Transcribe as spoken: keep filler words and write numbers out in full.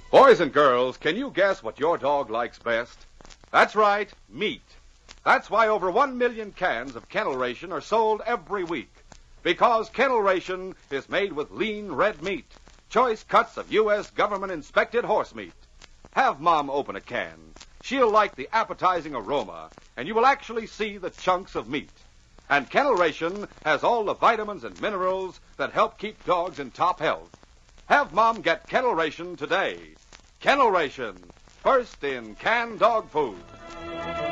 Boys and girls, can you guess what your dog likes best? That's right, meat. That's why over one million cans of Kennel Ration are sold every week. Because Kennel Ration is made with lean red meat, choice cuts of U S government-inspected horse meat. Have Mom open a can. She'll like the appetizing aroma, and you will actually see the chunks of meat. And Kennel Ration has all the vitamins and minerals that help keep dogs in top health. Have Mom get Kennel Ration today. Kennel Ration, first in canned dog food.